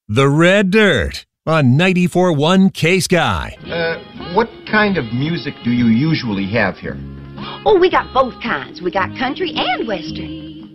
The Red Dirt on 94.1 K-Sky. What kind of music do you usually have here? Oh, we got both kinds. We got country and western.